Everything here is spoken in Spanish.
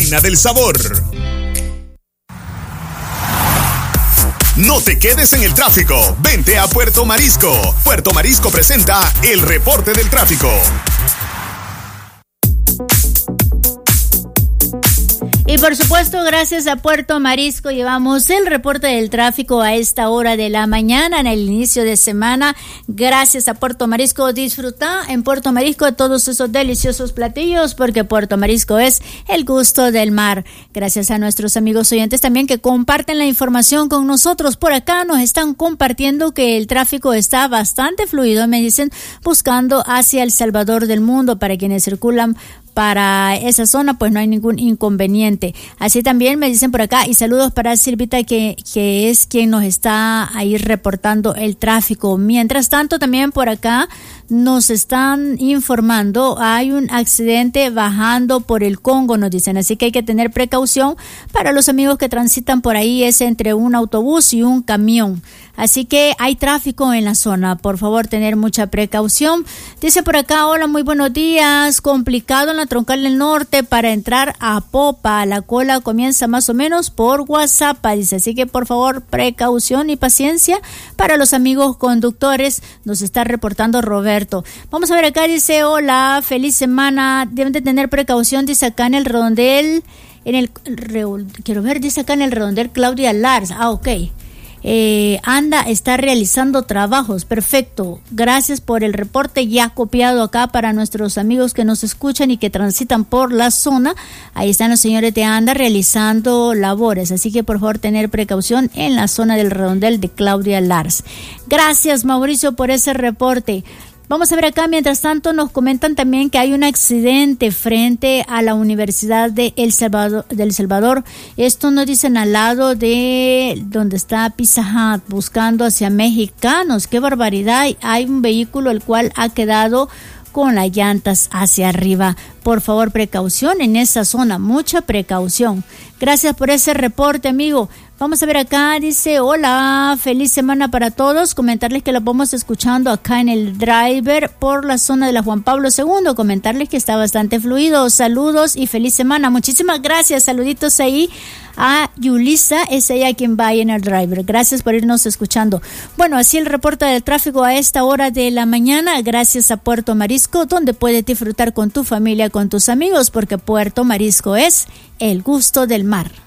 reina del sabor. No te quedes en el tráfico. Vente a Puerto Marisco. Puerto Marisco presenta el reporte del tráfico. Y por supuesto, gracias a Puerto Marisco, llevamos el reporte del tráfico a esta hora de la mañana, en el inicio de semana. Gracias a Puerto Marisco, disfruta en Puerto Marisco todos esos deliciosos platillos, porque Puerto Marisco es el gusto del mar. Gracias a nuestros amigos oyentes también que comparten la información con nosotros. Por acá nos están compartiendo que el tráfico está bastante fluido, me dicen, buscando hacia El Salvador del Mundo. Para quienes circulan para esa zona, pues no hay ningún inconveniente. Así también me dicen por acá, y saludos para Silvita, que es quien nos está ahí reportando el tráfico. Mientras tanto, también por acá nos están informando, hay un accidente bajando por el Congo, nos dicen, así que hay que tener precaución para los amigos que transitan por ahí, es entre un autobús y un camión. Así que hay tráfico en la zona, por favor tener mucha precaución. Dice por acá, hola, muy buenos días, complicado en la troncal del norte para entrar a Popa, la cola comienza más o menos por Guasapa, dice, así que por favor precaución y paciencia para los amigos conductores, nos está reportando Roberto. Vamos a ver acá, dice, hola, feliz semana, deben de tener precaución, dice acá en el redondel, dice acá en el redondel Claudia Lars, ok. Está realizando trabajos, perfecto, gracias por el reporte ya copiado acá para nuestros amigos que nos escuchan y que transitan por la zona. Ahí están los señores de ANDA realizando labores, así que por favor tener precaución en la zona del redondel de Claudia Lars. Gracias, Mauricio, por ese reporte. Vamos a ver acá, mientras tanto nos comentan también que hay un accidente frente a la Universidad de El Salvador. Esto nos dicen al lado de donde está Pizza Hut, buscando hacia Mexicanos. ¡Qué barbaridad! Hay un vehículo el cual ha quedado con las llantas hacia arriba. Por favor, precaución en esa zona, mucha precaución. Gracias por ese reporte, amigo. Vamos a ver acá, dice, hola, feliz semana para todos. Comentarles que lo vamos escuchando acá en el driver por la zona de la Juan Pablo II. Comentarles que está bastante fluido. Saludos y feliz semana. Muchísimas gracias. Saluditos ahí a Yulisa, es ella quien va ahí en el driver. Gracias por irnos escuchando. Bueno, así el reporte del tráfico a esta hora de la mañana. Gracias a Puerto Marisco, donde puedes disfrutar con tu familia, con tus amigos, porque Puerto Marisco es el gusto del mar.